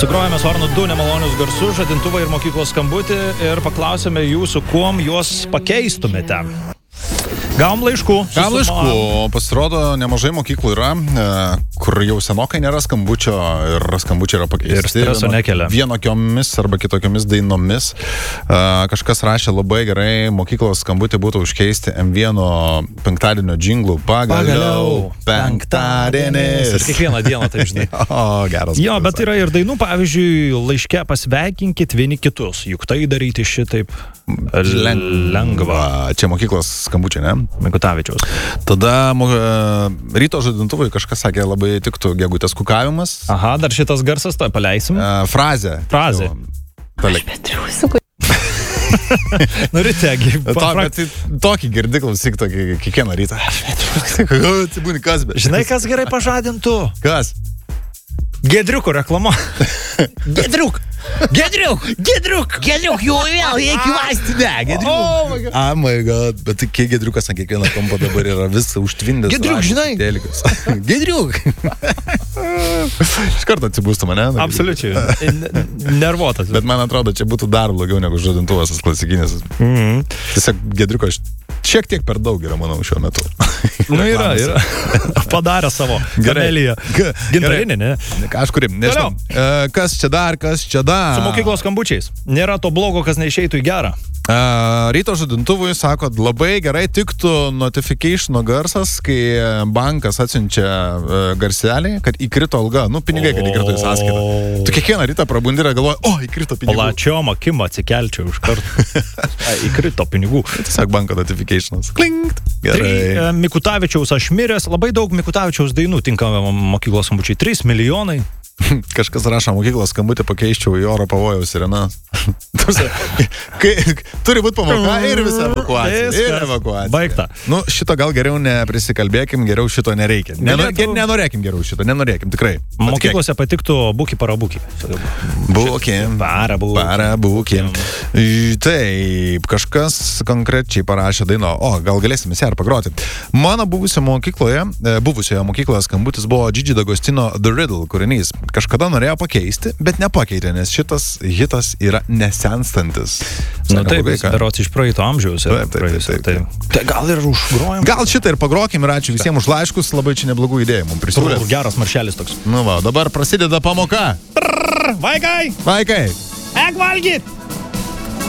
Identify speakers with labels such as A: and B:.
A: Sugrojame su Arnu 2 nemalonius garsus, žadintuvą ir mokyklos skambutį ir paklausėme jūsų, kuom juos pakeistumėte. Gavom laiškų.
B: Pasirodo, nemažai mokyklų yra, kur jau senokai nėra skambučio ir skambučiai yra pakeisti.
A: Ir streso nekelia.
B: Vienokiomis arba kitokiomis dainomis. Kažkas rašė labai gerai, mokyklos skambutį būtų užkeisti M1 penktadienio džinglų. Pagaliau penktadienis.
A: Ir kiekvieną dieną, taip žinai.
B: Geras.
A: Jo, bet yra ir dainų, pavyzdžiui, laiške pasveikinkit vieni kitus. Juk tai daryti šitaip lengva.
B: Čia mokyklos skambučiai, ne?
A: Mikutavičiaus.
B: Tada ryto žadintuvui kažkas sakė, labai tiktų gegutės kukavimas.
A: Aha, dar šitas garsas, tai paleisim.
B: Frazė.
A: Nu, rytegi.
B: Tokį girdi, klausyk, tokį kiekvieną rytą. Atsibūni kas, bet.
A: Žinai, kas gerai pažadintų?
B: Kas?
A: Gedriuko reklama.
B: Gedriuk, jau vėl, reikia vastinę, Gedriuk. Oh my god, bet kiek Gedriukas ant kiekvieno kampo dabar yra visą užtvindęs.
A: Gedriuk, žinai.
B: Gedriuk. Iš karto atsibūstų mane.
A: Absoliučiai. Nervuotas.
B: Bet man atrodo, čia būtų dar blogiau negu žadintuvas tas klasikinis. Tiesiog Gedriuko šiek tiek per daug yra, manau, šiuo metu.
A: Nu, yra. Padarė savo kameliją. Gintarinė, ne?
B: Kažkurį, nežinau. Kas čia dar?
A: Su mokyklos skambučiais. Nėra to blogo, kas neišeitų į gerą.
B: Ryto žadintuvui, sako, labai gerai tiktų notification garsas, kai bankas atsiunčia garselį, kad įkrito alga, pinigai, kad įkrito į sąskaitą. Tu kiekvieną rytą prabundi ir galvoji, įkrito pinigų.
A: Plačiom akim atsikelčiau iš karto. Įkrito pinigų.
B: Tiesiog banko notificationas. Klinkt. Gerai.
A: Mikutavičiaus Aš miręs. Labai daug Mikutavičiaus dainų tinka mokyklos skambučiai. 3 milijonai.
B: Kažkas rašo, mokyklos skambutį pakeiščiau į oro pavojaus sirenas. Turi būti pamoka ir visa evakuacija.
A: Baigta.
B: Šito gal geriau neprisikalbėkim, geriau šito nereikia. Nenorėkim geriau šito, tikrai.
A: Mokyklose patiktų būki parabūki.
B: Parabūki. Taip, kažkas konkrečiai parašė dainą. Gal galėsime ją ir pagroti. Mano buvusioje mokykloje skambutis buvo Gigi D'Agostino The Riddle kūrinys. Kažkada norėjo pakeisti, bet nepakeitė, nes šitas hitas yra nesenstantis.
A: Taip, berods iš praeito amžiaus.
B: Taip.
A: Tai gal ir užgrojam?
B: Gal šitą ir pagrokim ir ačiū visiems už laiškus, labai čia neblogų idėjų mums prisiūlėt.
A: Geras maršelis toks.
B: Dabar prasideda pamoka.
A: Vaikai!
B: Eik
A: valgyt!